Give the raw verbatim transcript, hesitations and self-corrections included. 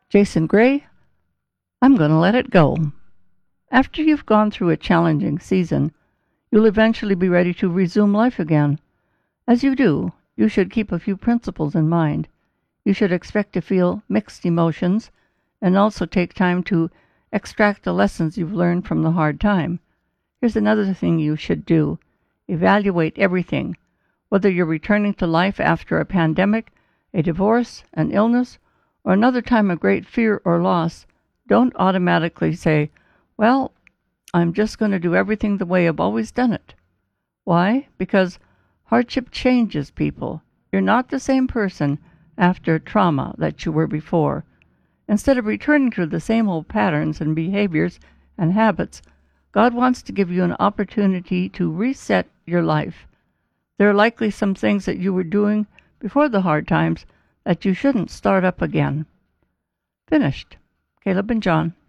Jason Gray, I'm going to let it go. After you've gone through a challenging season, you'll eventually be ready to resume life again. As you do, you should keep a few principles in mind. You should expect to feel mixed emotions and also take time to extract the lessons you've learned from the hard time. Here's another thing you should do. Evaluate everything. Whether you're returning to life after a pandemic, a divorce, an illness, or another time of great fear or loss, don't automatically say, well, I'm just going to do everything the way I've always done it. Why? Because hardship changes people. You're not the same person after trauma that you were before. Instead of returning to the same old patterns and behaviors and habits, God wants to give you an opportunity to reset your life. There are likely some things that you were doing before the hard times that you shouldn't start up again. Finished. Caleb and John.